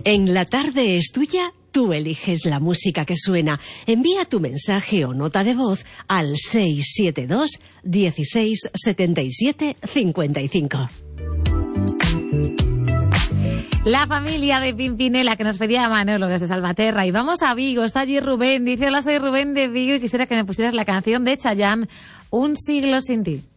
En La Tarde es Tuya, tú eliges la música que suena. Envía tu mensaje o nota de voz al 672 16 77 55. La familia de Pimpinela que nos pedía a Manolo desde Salvaterra. Y vamos a Vigo, está allí Rubén. Dice: hola, soy Rubén de Vigo y quisiera que me pusieras la canción de Chayanne, Un siglo sin ti.